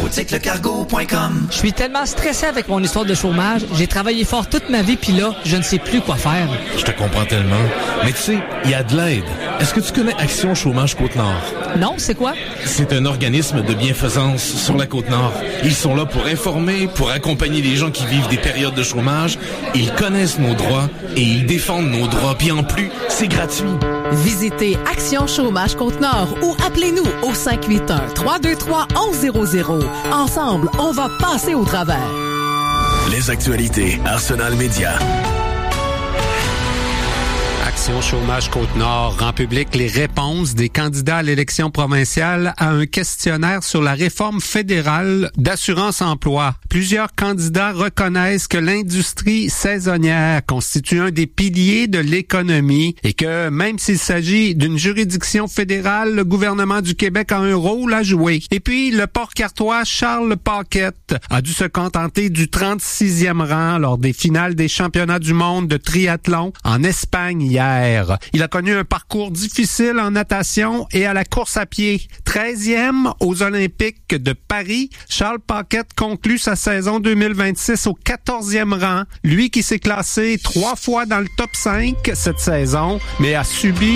boutiquelecargo.com. Je suis tellement stressé avec mon histoire de chômage. J'ai travaillé fort toute ma vie, puis là, je ne sais plus quoi faire. Je te comprends tellement. Mais tu sais, il y a de l'aide. Est-ce que tu connais Action Chômage Côte-Nord? Non, c'est quoi? C'est un organisme de bienfaisance sur la Côte-Nord. Ils sont là pour informer, pour accompagner les gens qui vivent des périodes de chômage. Ils connaissent nos droits et ils défendent nos droits. Puis en plus, c'est gratuit. Visitez Action Chômage Côte-Nord ou appelez-nous au 581-323-1100. Ensemble, on va passer au travers. Les actualités Arsenal Média. Action Chômage Côte-Nord rend public les réponses des candidats à l'élection provinciale à un questionnaire sur la réforme fédérale d'assurance-emploi. Plusieurs candidats reconnaissent que l'industrie saisonnière constitue un des piliers de l'économie et que même s'il s'agit d'une juridiction fédérale, le gouvernement du Québec a un rôle à jouer. Et puis, le Port-Cartois Charles Paquette a dû se contenter du 36e rang lors des finales des championnats du monde de triathlon en Espagne hier. Il a connu un parcours difficile en natation et à la course à pied. 13e aux Olympiques de Paris, Charles Paquette conclut sa saison 2026 au 14e rang. Lui qui s'est classé 3 fois dans le top 5 cette saison, mais a subi